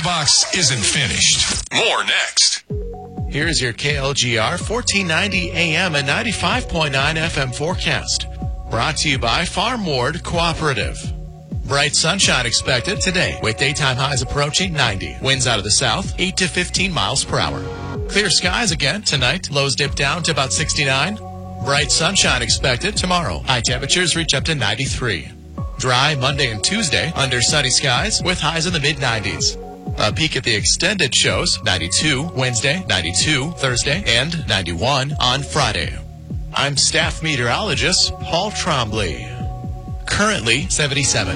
box isn't finished. More next. Here's your KLGR 1490 AM and 95.9 FM forecast. Brought to you by Farm Ward Cooperative. Bright sunshine expected today with daytime highs approaching 90. Winds out of the south, 8 to 15 miles per hour. Clear skies again tonight. Lows dip down to about 69. Bright sunshine expected tomorrow. High temperatures reach up to 93. Dry Monday and Tuesday under sunny skies with highs in the mid-90s. A peek at the extended shows, 92 Wednesday, 92 Thursday, and 91 on Friday. I'm staff meteorologist Paul Trombley. Currently 77.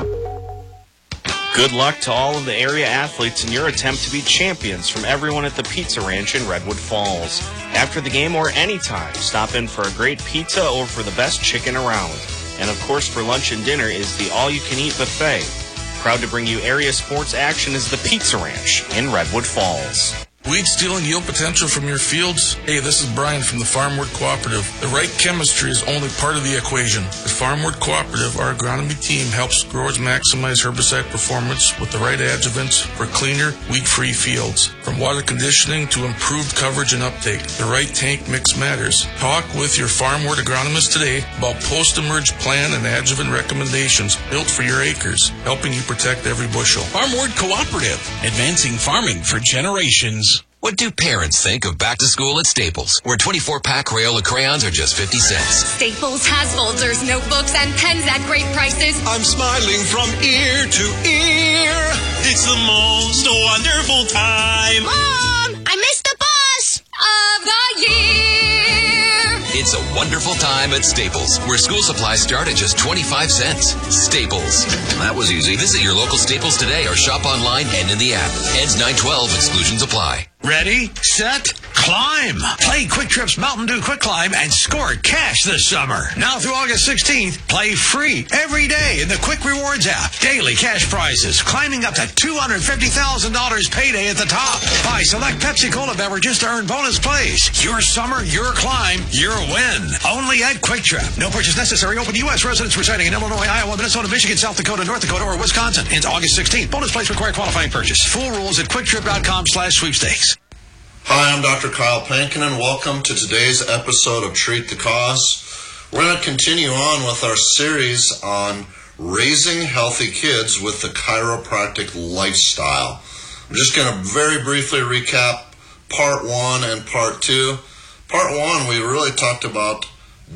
Good luck to all of the area athletes in your attempt to be champions from everyone at the Pizza Ranch in Redwood Falls. After the game or anytime, stop in for a great pizza or for the best chicken around. And of course, for lunch and dinner is the all-you-can-eat buffet. Proud to bring you area sports action is the Pizza Ranch in Redwood Falls. Weed stealing yield potential from your fields? Hey, this is Brian from the Farm Ward Cooperative. The right chemistry is only part of the equation. At Farm Ward Cooperative, our agronomy team helps growers maximize herbicide performance with the right adjuvants for cleaner, weed-free fields. From water conditioning to improved coverage and uptake, the right tank mix matters. Talk with your Farm Ward agronomist today about post-emerge plan and adjuvant recommendations built for your acres, helping you protect every bushel. Farm Ward Cooperative, advancing farming for generations. What do parents think of back to school at Staples, where 24-pack Crayola crayons are just 50 cents? Staples has folders, notebooks, and pens at great prices. I'm smiling from ear to ear. It's the most wonderful time. Mom, I missed the bus of the year. It's a wonderful time at Staples, where school supplies start at just 25 cents. Staples. That was easy. Visit your local Staples today or shop online and in the app. Ends 9/12. Exclusions apply. Ready, set, climb. Play Quick Trip's Mountain Dew Quick Climb and score cash this summer. Now through August 16th, play free every day in the Quick Rewards app. Daily cash prizes, climbing up to $250,000 payday at the top. Buy select Pepsi-Cola beverages to earn bonus plays. Your summer, your climb, your win. Only at Quick Trip. No purchase necessary. Open to U.S. residents residing in Illinois, Iowa, Minnesota, Michigan, South Dakota, North Dakota, or Wisconsin. Ends August 16th. Bonus plays require qualifying purchase. Full rules at quicktrip.com/sweepstakes. Hi, I'm Dr. Kyle Pankin, and welcome to today's episode of Treat the Cause. We're going to continue on with our series on raising healthy kids with the chiropractic lifestyle. I'm just going to very briefly recap part 1 and part 2. Part 1, we really talked about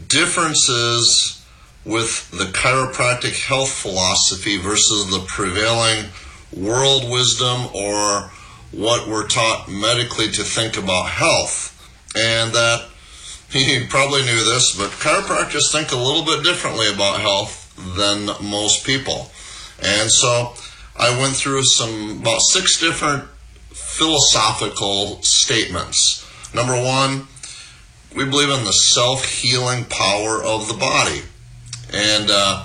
differences with the chiropractic health philosophy versus the prevailing world wisdom or what we're taught medically to think about health. And that, you probably knew this, but chiropractors think a little bit differently about health than most people. And so I went through about 6 different philosophical statements. Number 1, we believe in the self-healing power of the body. And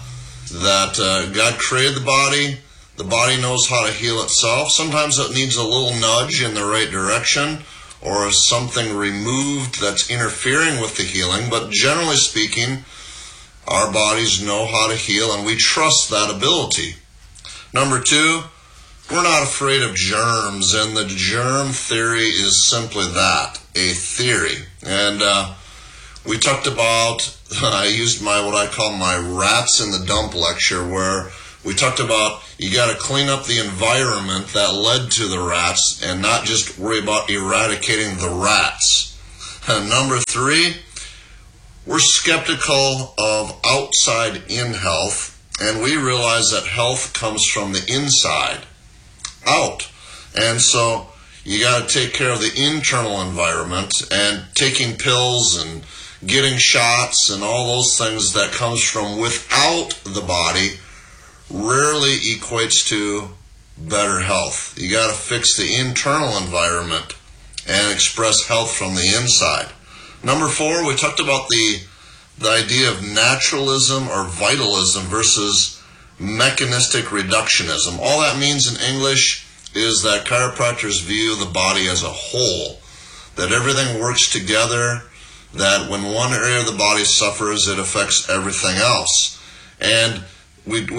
that God created the body. The body knows how to heal itself. Sometimes it needs a little nudge in the right direction or something removed that's interfering with the healing. But generally speaking, our bodies know how to heal and we trust that ability. Number 2, we're not afraid of germs, and the germ theory is simply that, a theory. And we talked about, I used what I call my rats in the dump lecture, where we talked about you got to clean up the environment that led to the rats and not just worry about eradicating the rats. And number 3, we're skeptical of outside-in health, and we realize that health comes from the inside out. And so you got to take care of the internal environment, and taking pills and getting shots and all those things that comes from without the body rarely equates to better health. You got to fix the internal environment and express health from the inside. Number 4, we talked about the idea of naturalism or vitalism versus mechanistic reductionism. All that means in English is that chiropractors view the body as a whole, that everything works together, that when one area of the body suffers, it affects everything else. And we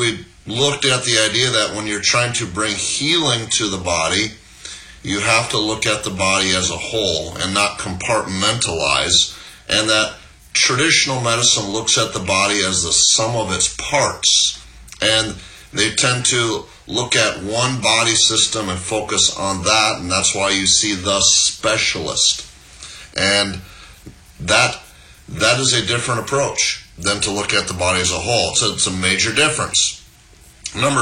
looked at the idea that when you're trying to bring healing to the body, you have to look at the body as a whole and not compartmentalize, and that traditional medicine looks at the body as the sum of its parts, and they tend to look at one body system and focus on that, and that's why you see the specialist. And that is a different approach than to look at the body as a whole. So it's a major difference. Number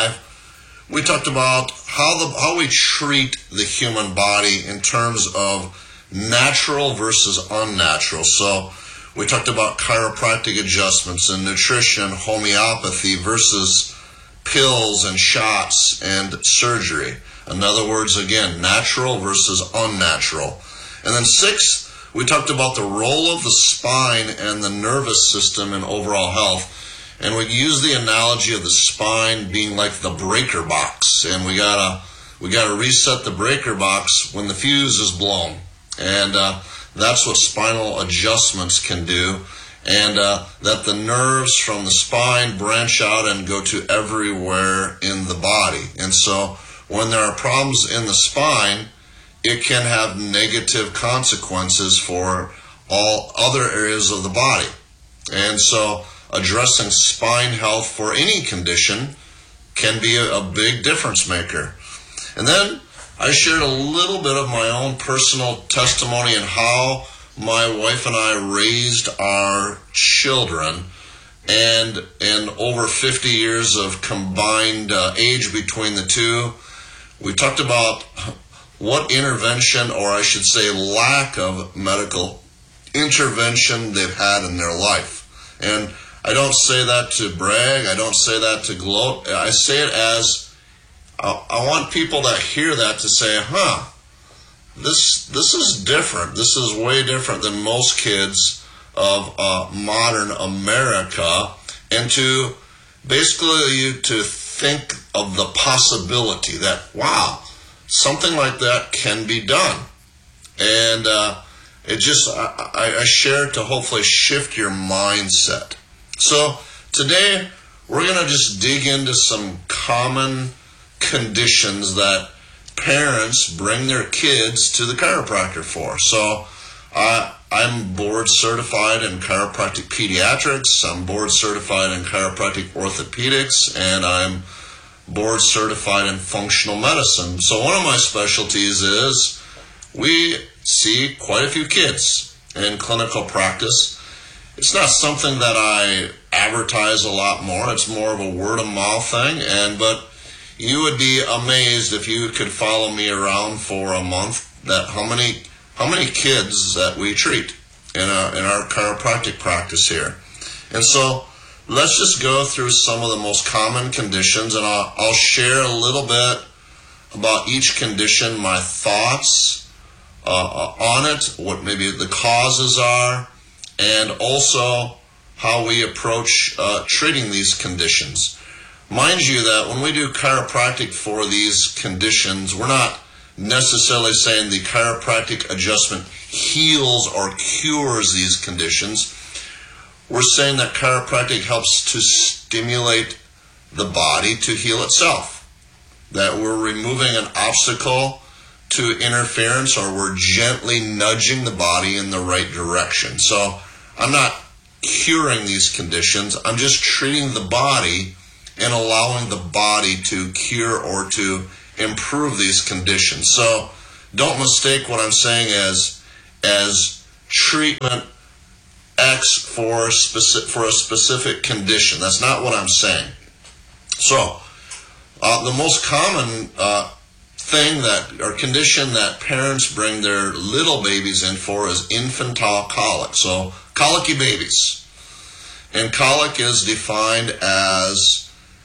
5, we talked about how we treat the human body in terms of natural versus unnatural. So we talked about chiropractic adjustments and nutrition, homeopathy versus pills and shots and surgery. In other words, again, natural versus unnatural. And then 6, we talked about the role of the spine and the nervous system in overall health. And we use the analogy of the spine being like the breaker box. And we gotta reset the breaker box when the fuse is blown. And that's what spinal adjustments can do. And that the nerves from the spine branch out and go to everywhere in the body. And so when there are problems in the spine, it can have negative consequences for all other areas of the body. And so addressing spine health for any condition can be a big difference maker. And then I shared a little bit of my own personal testimony and how my wife and I raised our children, and in over 50 years of combined age between the two, we talked about what intervention, or I should say lack of medical intervention, they've had in their life. And I don't say that to brag, I don't say that to gloat, I say it as I want people that hear that to say, this is different. This is way different than most kids of modern America, and to basically to think of the possibility that, wow, something like that can be done. And I share to hopefully shift your mindset. So today we're going to just dig into some common conditions that parents bring their kids to the chiropractor for. So I'm board certified in chiropractic pediatrics, I'm board certified in chiropractic orthopedics, and I'm board certified in functional medicine. So one of my specialties is we see quite a few kids in clinical practice. It's not something that I advertise a lot more. It's more of a word of mouth thing. But you would be amazed if you could follow me around for a month that how many kids that we treat in our chiropractic practice here. And so let's just go through some of the most common conditions, and I'll share a little bit about each condition, my thoughts on it, what maybe the causes are, and also how we approach treating these conditions. Mind you that when we do chiropractic for these conditions, we're not necessarily saying the chiropractic adjustment heals or cures these conditions. We're saying that chiropractic helps to stimulate the body to heal itself. That we're removing an obstacle to interference, or we're gently nudging the body in the right direction. So I'm not curing these conditions, I'm just treating the body and allowing the body to cure or to improve these conditions. So don't mistake what I'm saying as treatment X for a specific condition. That's not what I'm saying. So the most common thing that, or condition that parents bring their little babies in for is infantile colic. So colicky babies. And colic is defined as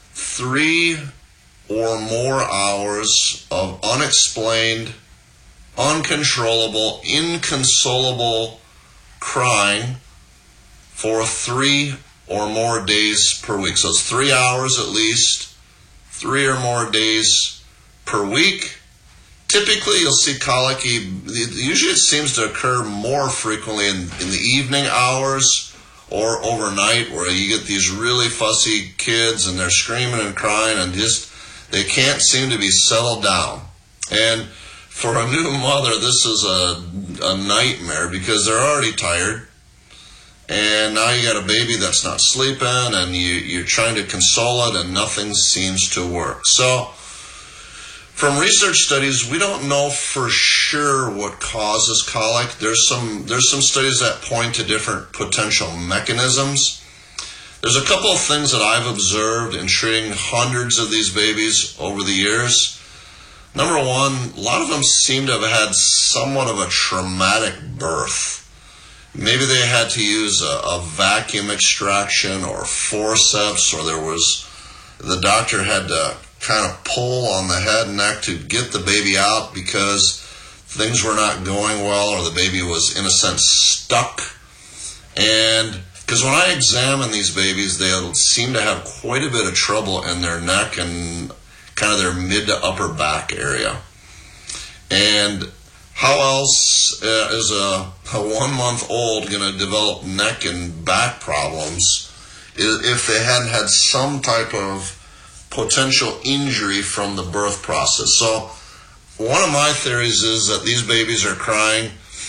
3 or more hours of unexplained, uncontrollable, inconsolable crying for 3 or more days per week. So it's 3 hours at least, 3 or more days per week. Typically, you'll see colicky, usually it seems to occur more frequently in the evening hours or overnight, where you get these really fussy kids and they're screaming and crying and just they can't seem to be settled down. And for a new mother, this is a nightmare because they're already tired. And now you got a baby that's not sleeping, and you're trying to console it, and nothing seems to work. So, from research studies, we don't know for sure what causes colic. There's some studies that point to different potential mechanisms. There's a couple of things that I've observed in treating hundreds of these babies over the years. Number one, a lot of them seem to have had somewhat of a traumatic birth. Maybe they had to use a vacuum extraction or forceps, or the doctor had to kind of pull on the head and neck to get the baby out because things were not going well, or the baby was, in a sense, stuck. And because when I examine these babies, they seem to have quite a bit of trouble in their neck and kind of their mid to upper back area. And how else is a 1 month old going to develop neck and back problems if they hadn't had some type of potential injury from the birth process? So one of my theories is that these babies are crying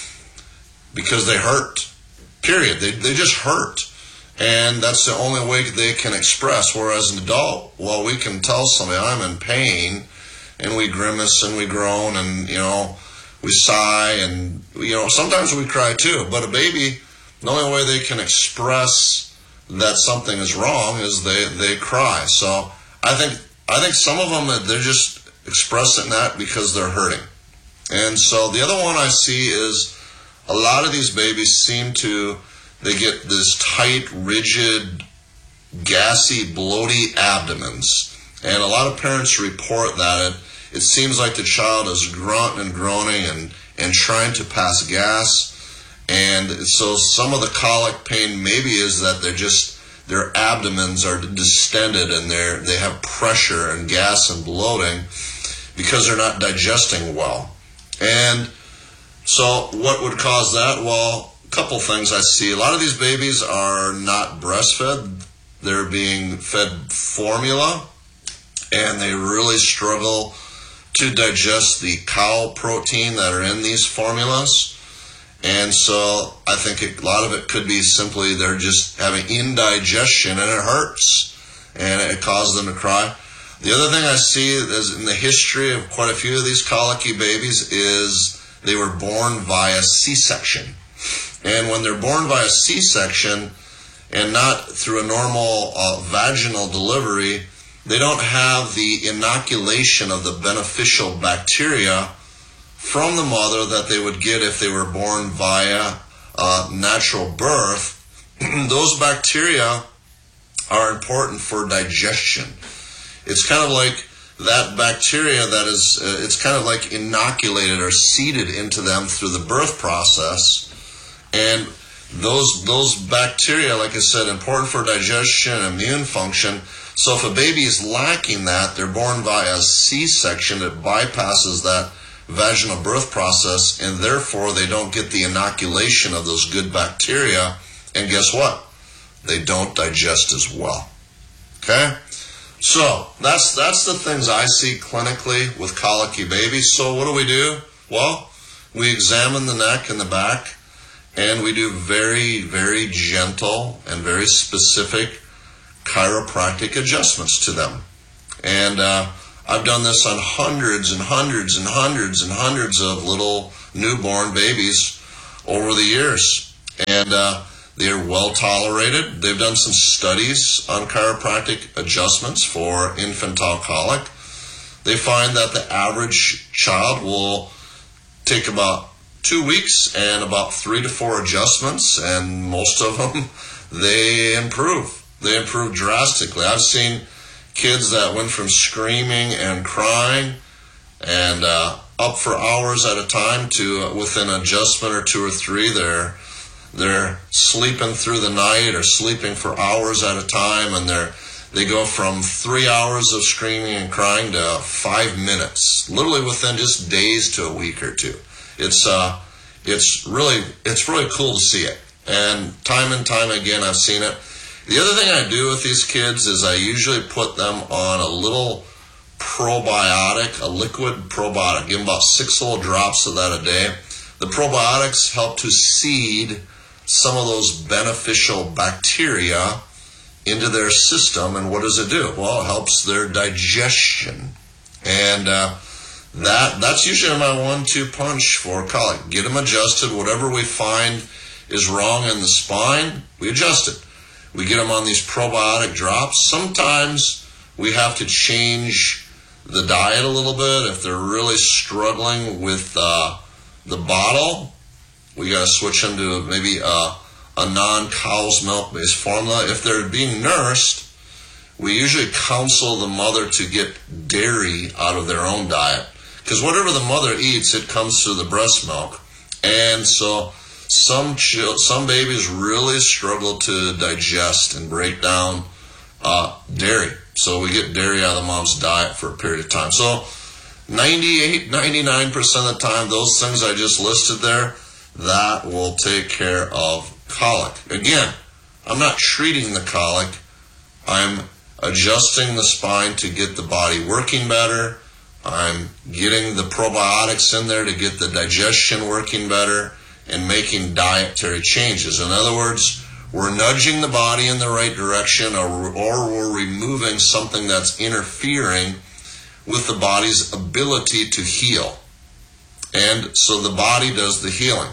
because they hurt, period. They just hurt. And that's the only way they can express. Whereas an adult, well, we can tell somebody, I'm in pain, and we grimace and we groan and, we sigh and, sometimes we cry too. But a baby, the only way they can express that something is wrong is they cry. So I think some of them, they're just expressing that because they're hurting. And so the other one I see is a lot of these babies they get this tight, rigid, gassy, bloaty abdomens. And a lot of parents report that it seems like the child is grunting and groaning and trying to pass gas. And so some of the colic pain maybe is that their abdomens are distended and they have pressure and gas and bloating because they're not digesting well. And so what would cause that? Well, a couple things I see. A lot of these babies are not breastfed. They're being fed formula, and they really struggle to digest the cow protein that are in these formulas. And so I think a lot of it could be simply they're just having indigestion and it hurts and it causes them to cry. The other thing I see is in the history of quite a few of these colicky babies is they were born via C-section. And when they're born via C-section and not through a normal vaginal delivery, they don't have the inoculation of the beneficial bacteria from the mother that they would get if they were born via natural birth. Those bacteria are important for digestion. It's kind of like that bacteria that is, it's kind of like inoculated or seeded into them through the birth process. And those bacteria, like I said, important for digestion and immune function. So if a baby is lacking that, they're born via C-section, it bypasses that vaginal birth process, and therefore they don't get the inoculation of those good bacteria, and guess what? They don't digest as well. Okay? So that's the things I see clinically with colicky babies. So what do? Well, we examine the neck and the back, and we do very, very gentle and very specific chiropractic adjustments to them. And I've done this on hundreds and hundreds and hundreds and hundreds of little newborn babies over the years. And they're well tolerated. They've done some studies on chiropractic adjustments for infantile colic. They find that the average child will take about 2 weeks and about 3 to 4 adjustments, and most of them, they improve. They improve drastically. I've seen kids that went from screaming and crying and up for hours at a time to within an adjustment or 2 or 3, they're sleeping through the night or sleeping for hours at a time, and they go from 3 hours of screaming and crying to 5 minutes, literally within just days to a week or two. It's really cool to see it. And time again, I've seen it. The other thing I do with these kids is I usually put them on a little probiotic, a liquid probiotic. Give them about 6 little drops of that a day. The probiotics help to seed some of those beneficial bacteria into their system. And what does it do? Well, it helps their digestion. And that's usually my 1-2 punch for colic. Get them adjusted. Whatever we find is wrong in the spine, we adjust it. We get them on these probiotic drops. Sometimes we have to change the diet a little bit. If they're really struggling with the bottle, we got to switch them to maybe a non-cow's milk-based formula. If they're being nursed, we usually counsel the mother to get dairy out of their own diet. Because whatever the mother eats, it comes through the breast milk. And so some babies really struggle to digest and break down dairy. So we get dairy out of the mom's diet for a period of time. So 98, 99% of the time, those things I just listed there, that will take care of colic. Again, I'm not treating the colic. I'm adjusting the spine to get the body working better. I'm getting the probiotics in there to get the digestion working better and making dietary changes. In other words, we're nudging the body in the right direction, or we're removing something that's interfering with the body's ability to heal. And so the body does the healing.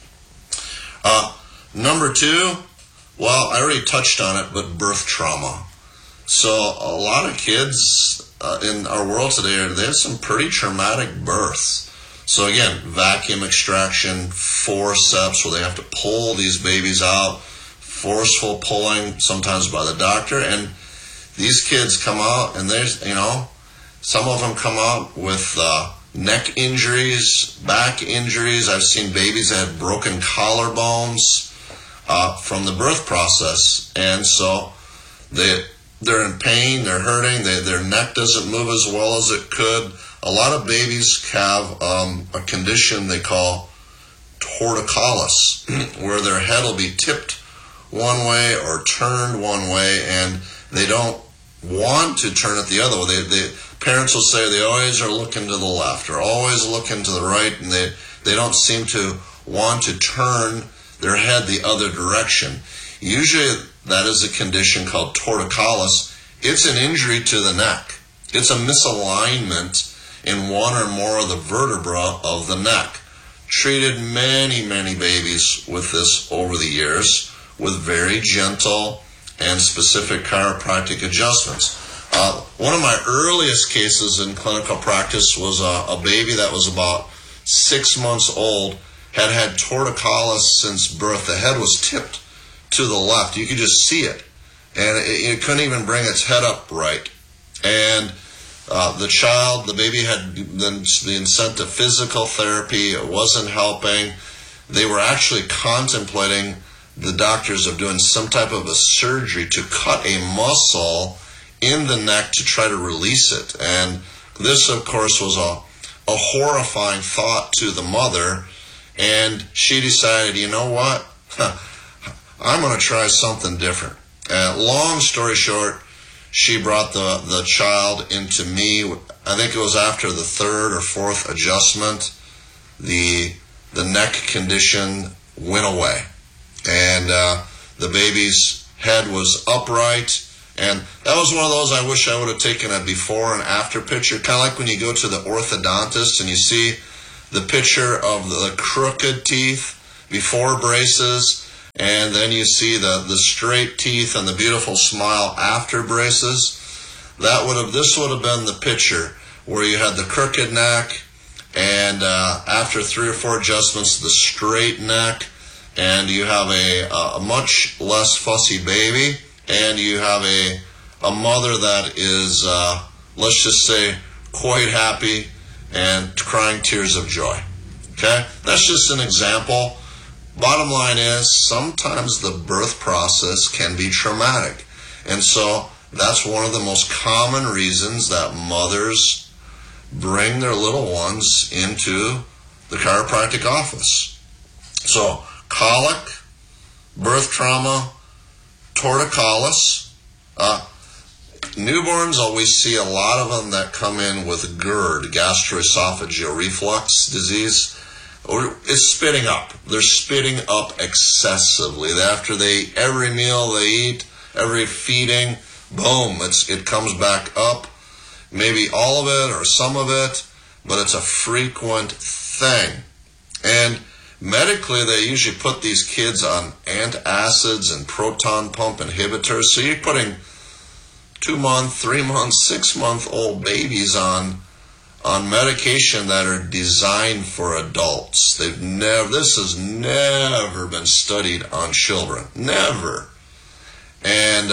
Number 2, well, I already touched on it, but birth trauma. So a lot of kids in our world today, they have some pretty traumatic births. So again, vacuum extraction, forceps, where they have to pull these babies out, forceful pulling, sometimes by the doctor. And these kids come out, and there's, some of them come out with neck injuries, back injuries. I've seen babies that had broken collarbones from the birth process. And so they're in pain, they're hurting, their neck doesn't move as well as it could. A lot of babies have a condition they call torticollis, where their head will be tipped one way or turned one way, and they don't want to turn it the other way. The parents will say they always are looking to the left or always looking to the right, and they don't seem to want to turn their head the other direction. Usually that is a condition called torticollis. It's an injury to the neck. It's a misalignment in one or more of the vertebra of the neck. Treated many, many babies with this over the years with very gentle and specific chiropractic adjustments. One of my earliest cases in clinical practice was a baby that was about 6 months old, had torticollis since birth. The head was tipped to the left. You could just see it. And it couldn't even bring its head up right. And the baby had been sent to physical therapy. It wasn't helping. They were actually contemplating, the doctors, of doing some type of a surgery to cut a muscle in the neck to try to release it. And this, of course, was a horrifying thought to the mother. And she decided, you know what? I'm going to try something different. Long story short, she brought the child into me. I think it was after the 3rd or 4th adjustment, the neck condition went away. And the baby's head was upright. And that was one of those, I wish I would have taken a before and after picture. Kind of like when you go to the orthodontist and you see the picture of the crooked teeth before braces, and then you see the straight teeth and the beautiful smile after braces. This would have been the picture where you had the crooked neck, and after 3 or 4 adjustments, the straight neck, and you have a much less fussy baby, and you have a mother that is, let's just say, quite happy and crying tears of joy. Okay? That's just an example. Bottom line is, sometimes the birth process can be traumatic. And so that's one of the most common reasons that mothers bring their little ones into the chiropractic office. So colic, birth trauma, torticollis. Newborns, always see a lot of them that come in with GERD, gastroesophageal reflux disease. It's spitting up. They're spitting up excessively. After every meal they eat, every feeding, boom, it comes back up. Maybe all of it or some of it, but it's a frequent thing. And medically, they usually put these kids on antacids and proton pump inhibitors. So you're putting 2-month, 3-month, 6-month-old babies on medication that are designed for adults. This has never been studied on children. Never. And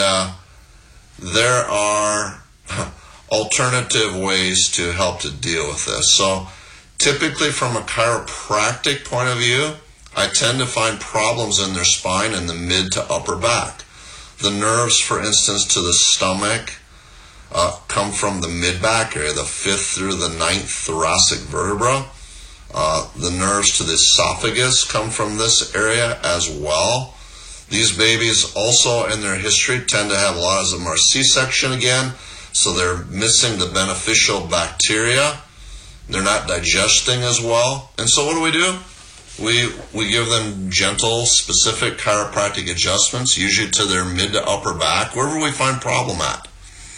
there are alternative ways to help to deal with this. So typically from a chiropractic point of view, I tend to find problems in their spine in the mid to upper back. The nerves, for instance, to the stomach come from the mid-back area, the 5th through the 9th thoracic vertebra. The nerves to the esophagus come from this area as well. These babies also in their history tend to have a lot of them are C-section again, so they're missing the beneficial bacteria. They're not digesting as well. And so what do? We give them gentle, specific chiropractic adjustments, usually to their mid to upper back, wherever we find problem at.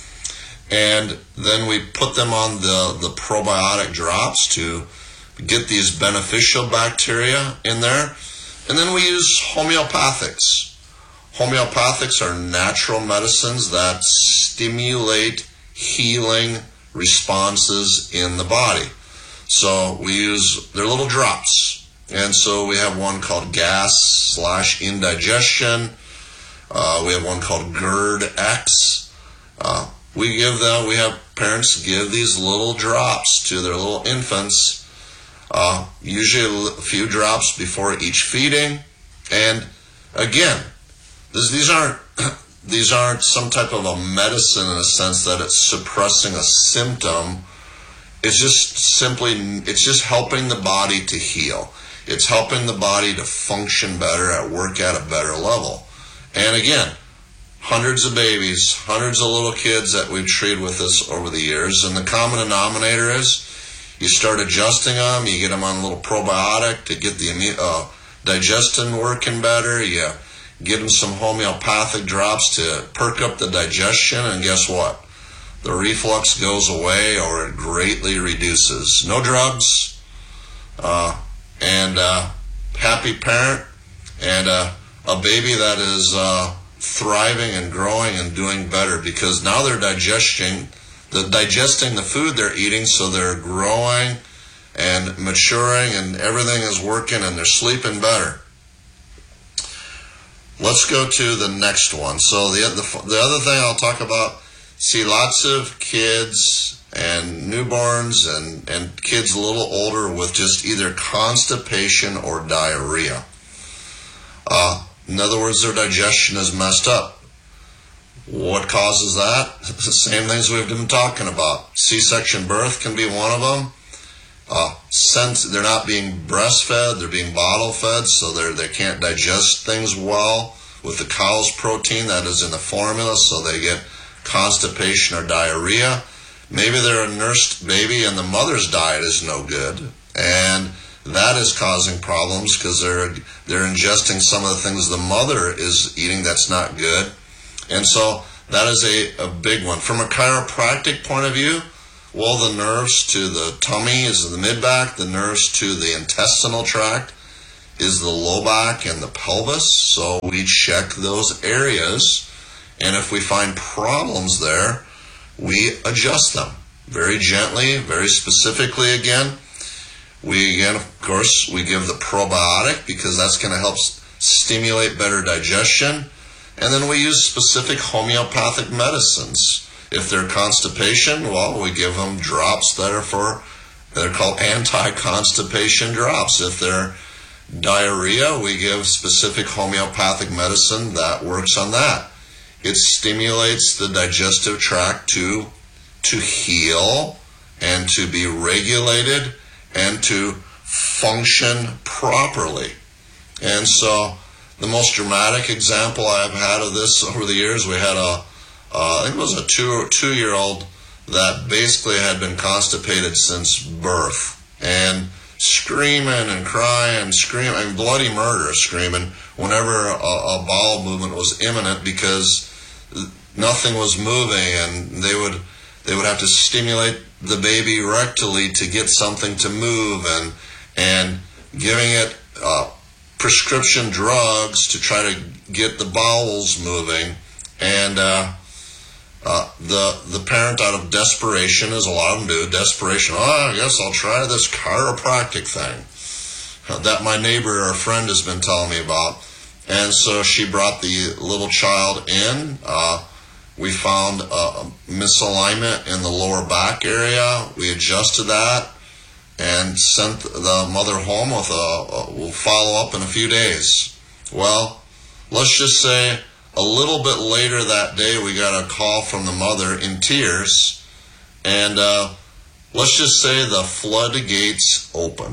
And then we put them on the probiotic drops to get these beneficial bacteria in there. And then we use homeopathics. Homeopathics are natural medicines that stimulate healing responses in the body. So we use their little drops. And so we have one called gas/indigestion. We have one called GERD-X. We have parents give these little drops to their little infants, usually a few drops before each feeding. And again, these aren't some type of a medicine in a sense that it's suppressing a symptom. It's just helping the body to heal. It's helping the body to function better, at work at a better level. And again, hundreds of babies, hundreds of little kids that we've treated with this over the years. And the common denominator is you start adjusting them, you get them on a little probiotic to get the digestion working better. You get them some homeopathic drops to perk up the digestion, and guess what? The reflux goes away or it greatly reduces. No drugs, and happy parent, and a baby that is thriving and growing and doing better, because now they're digesting the food they're eating, so they're growing and maturing and everything is working and they're sleeping better. Let's go to the next one. So the other thing I'll talk about, see lots of kids and newborns and kids a little older with just either constipation or diarrhea. In other words, their digestion is messed up. What causes that? It's the same things we've been talking about. C-section birth can be one of them. Since they're not being breastfed, they're being bottle fed, so they can't digest things well with the cow's protein that is in the formula, so they get constipation or diarrhea. Maybe they're a nursed baby and the mother's diet is no good, and that is causing problems because they're ingesting some of the things the mother is eating that's not good. And so that is a big one. From a chiropractic point of view, well, the nerves to the tummy is the mid-back, the nerves to the intestinal tract is the low back and the pelvis. So we check those areas, and if we find problems there, we adjust them very gently, very specifically again. Of course, we give the probiotic because that's going to help stimulate better digestion. And then we use specific homeopathic medicines. If they're constipation, well, we give them drops they're called anti-constipation drops. If they're diarrhea, we give specific homeopathic medicine that works on that. It stimulates the digestive tract to heal and to be regulated and to function properly. And so the most dramatic example I've had of this over the years, we had I think it was a two-year-old that basically had been constipated since birth, and screaming and crying, screaming, bloody murder screaming whenever a bowel movement was imminent, because nothing was moving, and they would have to stimulate the baby rectally to get something to move, and giving it prescription drugs to try to get the bowels moving, and the parent, out of desperation, as a lot of them do, desperation, I guess I'll try this chiropractic thing that my neighbor or friend has been telling me about. And so she brought the little child in. We found a misalignment in the lower back area. We adjusted that and sent the mother home with we'll follow up in a few days. Well, let's just say a little bit later that day, we got a call from the mother in tears, and let's just say the floodgates opened.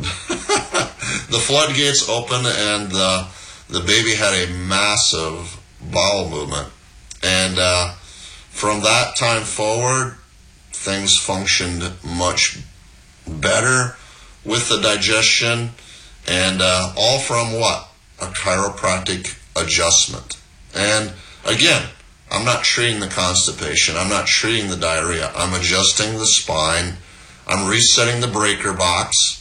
The floodgates opened, and the baby had a massive bowel movement. And from that time forward, things functioned much better with the digestion, and all from what? A chiropractic adjustment. And again, I'm not treating the constipation. I'm not treating the diarrhea. I'm adjusting the spine. I'm resetting the breaker box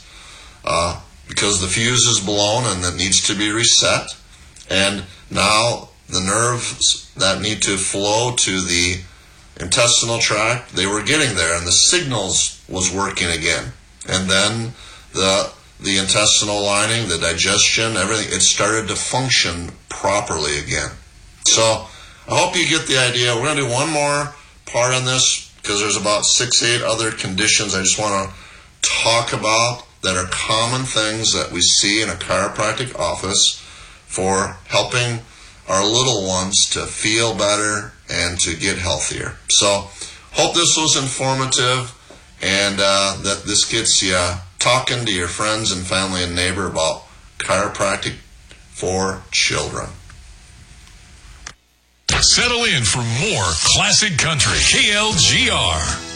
because the fuse is blown and it needs to be reset. And now the nerves that need to flow to the intestinal tract, they were getting there, and the signals was working again. And then the intestinal lining, the digestion, everything, it started to function properly again. So I hope you get the idea. We're going to do one more part on this because there's about 6-8 other conditions I just want to talk about that are common things that we see in a chiropractic office for helping our little ones to feel better and to get healthier. So hope this was informative, and that this gets you talking to your friends and family and neighbor about chiropractic for children. Settle in for more classic country. KLGR.